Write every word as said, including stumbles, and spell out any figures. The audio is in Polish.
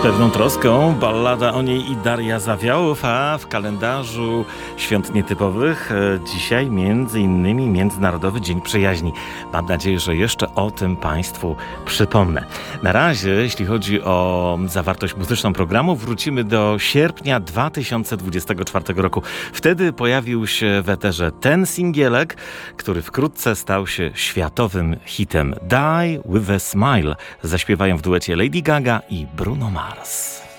Pewną troską ballada o niej i Daria Zawiałów, a w kalendarzu świąt nietypowych dzisiaj między innymi Międzynarodowy Dzień Przyjaźni. Mam nadzieję, że jeszcze o tym Państwu przypomnę. Na razie, jeśli chodzi o zawartość muzyczną programu, wrócimy do sierpnia dwa tysiące dwudziestego czwartego roku. Wtedy pojawił się w eterze ten singielek, który wkrótce stał się światowym hitem. Die with a Smile zaśpiewają w duecie Lady Gaga i Bruno Mars.